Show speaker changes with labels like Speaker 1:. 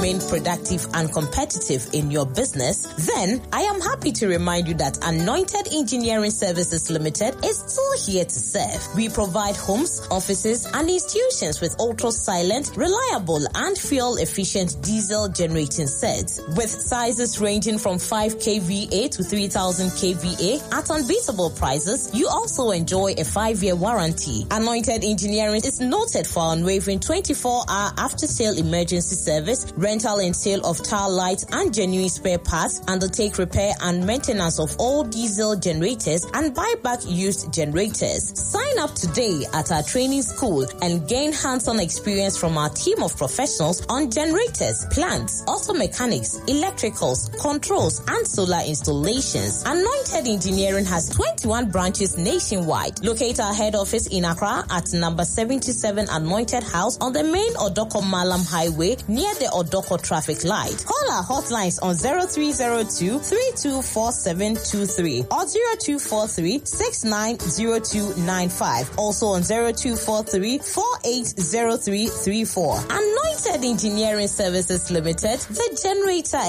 Speaker 1: remain productive and competitive in your business, then I am happy to remind you that Anointed Engineering Services Limited is still here to serve. We provide homes, offices, and institutions with ultra-silent, reliable, and fuel-efficient diesel generating sets. With sizes ranging from 5 kVA to 3000 kVA at unbeatable prices, you also enjoy a 5-year warranty. Anointed Engineering is noted for unwavering 24-hour after-sale emergency service, rental and sale of tile lights and genuine spare parts, undertake repair and maintenance of all diesel generators, and buy back used generators. Sign up today at our training school and gain hands-on experience from our team of professionals on generators, plants, auto mechanics, electricals, controls, and solar installations. Anointed Engineering has 21 branches nationwide. Locate our head office in Accra at number 77 Anointed House on the main Odoko Malam Highway near the Odoko traffic light. Call our hotlines on 0302-324723 or 0243-690295. Also on 0243-480334. Anointed Engineering Services Limited, the generator